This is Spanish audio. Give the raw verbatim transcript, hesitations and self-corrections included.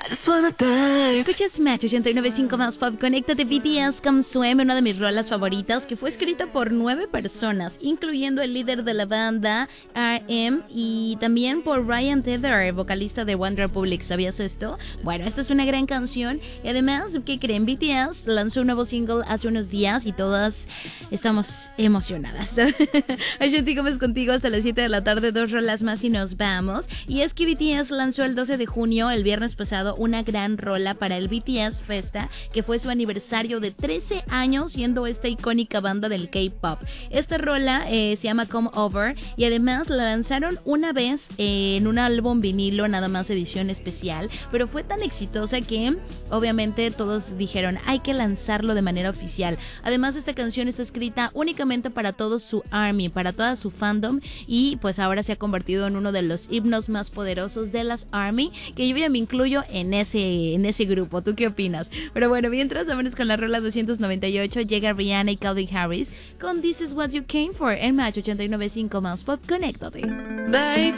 Escuchas Match ochenta y nueve punto cinco más Pop. Conéctate. B T S Come Swim, una de mis rolas favoritas, que fue escrita por nueve personas, incluyendo el líder de la banda, R M, y también por Ryan Tedder, vocalista de One Republic. ¿Sabías esto? Bueno, esta es una gran canción. Y además, ¿qué creen? B T S lanzó un nuevo single hace unos días y todas estamos emocionadas. Ashanti Gómez contigo hasta las siete de la tarde, dos rolas más y nos vamos. Y es que B T S lanzó el doce de junio, el viernes pasado, una gran rola para el B T S Festa, que fue su aniversario de trece años siendo esta icónica banda del K-pop. Esta rola eh, se llama Come Over y además la lanzaron una vez eh, en un álbum vinilo, nada más edición especial, pero fue tan exitosa que obviamente todos dijeron hay que lanzarlo de manera oficial. Además, esta canción está escrita únicamente para todo su ARMY, para toda su fandom, y pues ahora se ha convertido en uno de los himnos más poderosos de las ARMY, que yo ya me incluyo en ese, en ese grupo. ¿Tú qué opinas? Pero bueno, mientras, vámonos con la rola doscientos noventa y ocho. Llega Rihanna y Calvin Harris con This Is What You Came For en Match ochenta y nueve punto cinco más Pop. Conéctate. Baby,